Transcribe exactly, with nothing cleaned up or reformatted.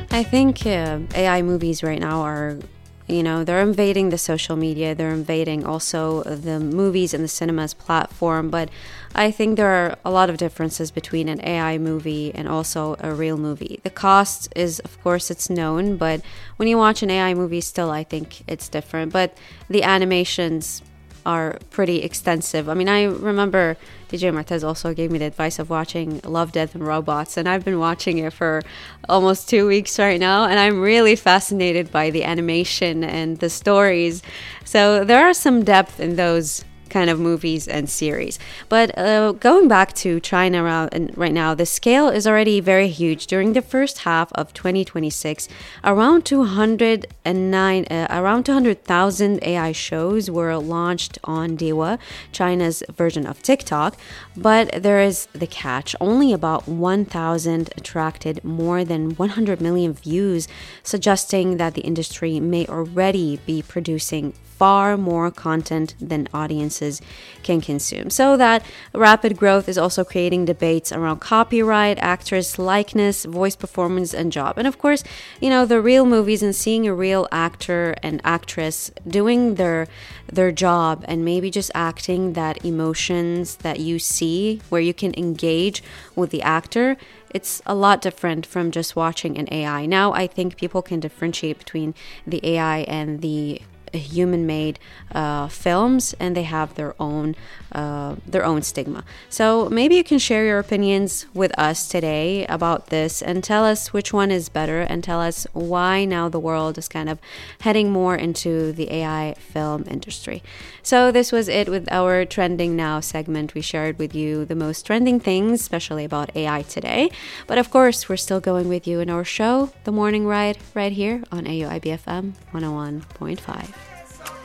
I think uh, A I movies right now are, you know, they're invading the social media. They're invading also the movies and the cinemas platform. But I think there are a lot of differences between an A I movie and also a real movie. The cost is, of course, it's known. But when you watch an A I movie, still, I think it's different. But the animations are pretty extensive. I mean, I remember D J Martez also gave me the advice of watching Love, Death and Robots, and I've been watching it for almost two weeks right now, and I'm really fascinated by the animation and the stories. So there are some depth in those kind of movies and series. But uh, going back to China around, right now, the scale is already very huge. During the first half of twenty twenty-six, around two hundred nine, uh, around two hundred thousand A I shows were launched on Dewa, China's version of TikTok. But there is the catch. Only about one thousand attracted more than one hundred million views, suggesting that the industry may already be producing far more content than audiences can consume. So that rapid growth is also creating debates around copyright, actress likeness, voice performance, and job. And of course, you know, the real movies and seeing a real actor and actress doing their their job and maybe just acting that emotions that you see where you can engage with the actor, it's a lot different from just watching an A I. Now I think people can differentiate between the A I and the human-made uh, films, and they have their own uh, their own stigma. So maybe you can share your opinions with us today about this and tell us which one is better, and tell us why now the world is kind of heading more into the A I film industry. So this was it with our Trending Now segment. We shared with you the most trending things, especially about A I today. But of course, we're still going with you in our show, The Morning Ride, right here on A U I B F M one oh one point five.